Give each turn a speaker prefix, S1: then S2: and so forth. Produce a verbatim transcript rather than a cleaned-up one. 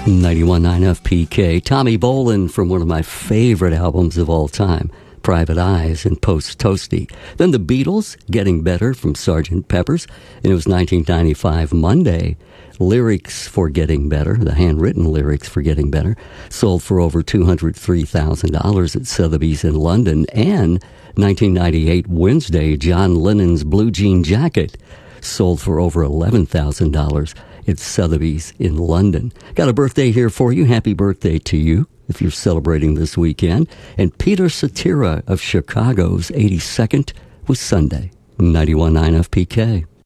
S1: ninety-one point nine F P K. Tommy Bolin from one of my favorite albums of all time, Private Eyes and Post Toasty. Then the Beatles, Getting Better from Sergeant Pepper's. And it was nineteen ninety-five, Monday. Lyrics for Getting Better, the handwritten lyrics for Getting Better, sold for over two hundred three thousand dollars at Sotheby's in London. And nineteen ninety-eight, Wednesday, John Lennon's Blue Jean Jacket sold for over eleven thousand dollars at Sotheby's in London. Got a birthday here for you. Happy birthday to you if you're celebrating this weekend. And Peter Cetera of Chicago's eighty-second was Sunday. ninety-one point nine F P K.